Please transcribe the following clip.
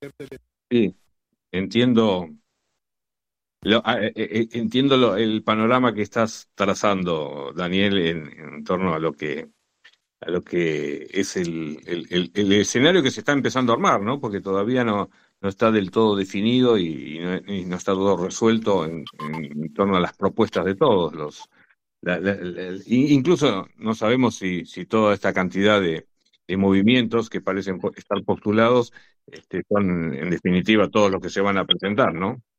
Sí, entiendo, entiendo el panorama que estás trazando, Daniel, en torno a lo que es el escenario que se está empezando a armar, ¿no? Porque todavía no está del todo definido y no está todo resuelto en torno a las propuestas de todos incluso no sabemos si toda esta cantidad de movimientos que parecen estar postulados son en definitiva todos los que se van a presentar, ¿no?